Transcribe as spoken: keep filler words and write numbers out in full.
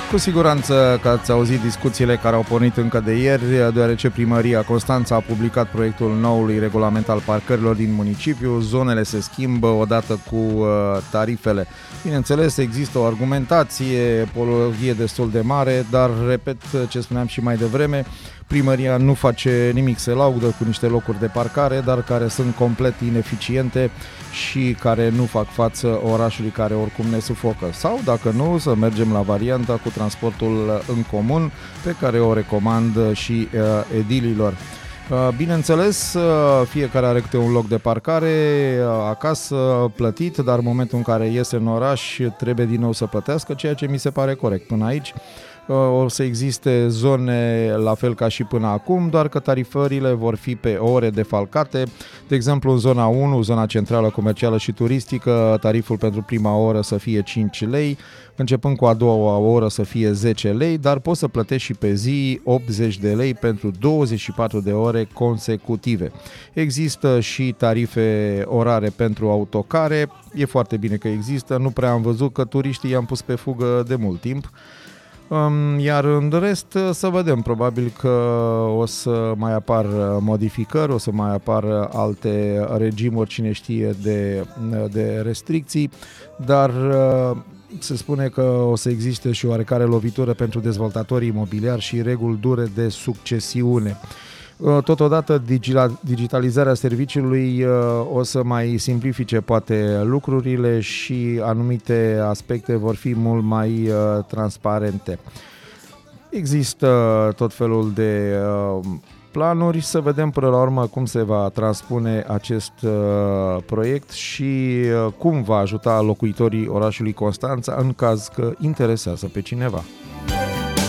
Cu siguranță că ați auzit discuțiile care au pornit încă de ieri, deoarece Primăria Constanța a publicat proiectul noului regulament al parcărilor din municipiu. Zonele se schimbă odată cu tarifele. Bineînțeles, există o argumentație, pologie destul de mare, dar, repet ce spuneam și mai devreme, Primăria nu face nimic, se laudă cu niște locuri de parcare, dar care sunt complet ineficiente și care nu fac față orașului care oricum ne sufocă. Sau, dacă nu, să mergem la varianta cu transportul în comun, pe care o recomand și uh, edililor. Uh, bineînțeles, uh, fiecare are câte un loc de parcare uh, acasă, plătit, dar în momentul în care iese în oraș trebuie din nou să plătească, ceea ce mi se pare corect. Până aici o să existe zone la fel ca și până acum, doar că tarifările vor fi pe ore defalcate. De exemplu, în zona unu, zona centrală, comercială și turistică, tariful pentru prima oră să fie cinci lei, începând cu a doua oră să fie zece lei, dar poți să plătești și pe zi optzeci de lei pentru douăzeci și patru de ore consecutive. Există și tarife orare pentru autocare, e foarte bine că există, nu prea am văzut că turiștii i-am pus pe fugă de mult timp. Iar în rest să vedem, probabil că o să mai apar modificări, o să mai apar alte regimuri, cine știe, de, de restricții, dar se spune că o să existe și oarecare lovitură pentru dezvoltatorii imobiliari și reguli dure de succesiune. Totodată, digitalizarea serviciului o să mai simplifice poate lucrurile și anumite aspecte vor fi mult mai transparente. Există tot felul de planuri, să vedem până la urmă cum se va transpune acest proiect și cum va ajuta locuitorii orașului Constanța în caz că interesează pe cineva.